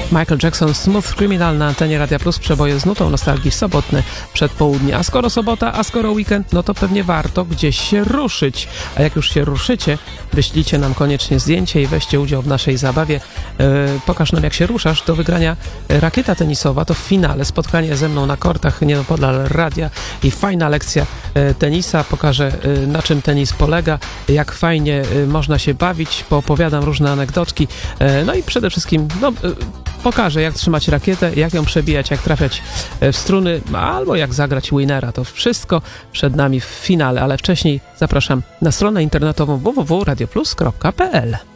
Michael Jackson, Smooth Criminal na antenie Radia Plus, przeboje z nutą nostalgii w sobotne przedpołudnie. A skoro sobota, a skoro weekend, no to pewnie warto gdzieś się ruszyć. A jak już się ruszycie, wyślijcie nam koniecznie zdjęcie i weźcie udział w naszej zabawie. Pokaż nam, jak się ruszasz. Do wygrania rakieta tenisowa, to w finale spotkanie ze mną na kortach nieopodal radia i fajna lekcja tenisa. Pokażę, na czym tenis polega, jak fajnie można się bawić, poopowiadam różne anegdotki, no i przede wszystkim pokażę, jak trzymać rakietę, jak ją przebijać, jak trafiać w struny, albo jak zagrać winnera. To wszystko przed nami w finale, ale wcześniej zapraszam na stronę internetową www.radioplus.pl.